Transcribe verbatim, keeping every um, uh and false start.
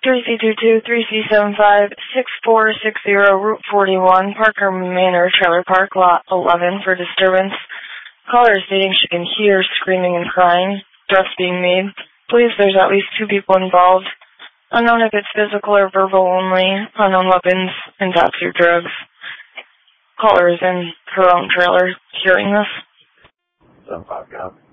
three C two two, three C seven five, six four six zero, Route forty-one, Parker Manor, Trailer Park, Lot eleven for disturbance. Caller is stating she can hear screaming and crying, threats being made. Please, there's at least two people involved. Unknown if it's physical or verbal only. Unknown weapons, and toxic or drugs. Caller is in her own trailer hearing this. seven five, copy.